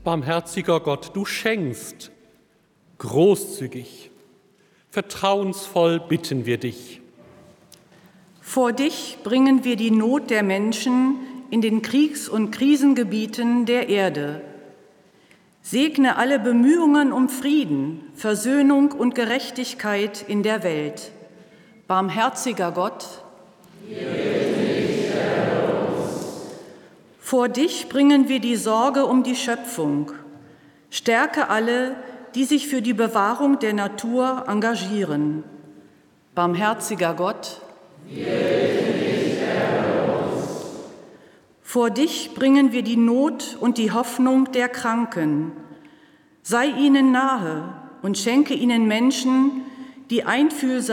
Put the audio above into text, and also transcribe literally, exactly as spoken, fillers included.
Barmherziger Gott, du schenkst großzügig, vertrauensvoll bitten wir dich. Vor dich bringen wir die Not der Menschen in den Kriegs- und Krisengebieten der Erde. Segne alle Bemühungen um Frieden, Versöhnung und Gerechtigkeit in der Welt. Barmherziger Gott, vor dich bringen wir die Sorge um die Schöpfung. Stärke alle, die sich für die Bewahrung der Natur engagieren. Barmherziger Gott, vor dich bringen wir die Not und die Hoffnung der Kranken. Sei ihnen nahe und schenke ihnen Menschen, die einfühlsam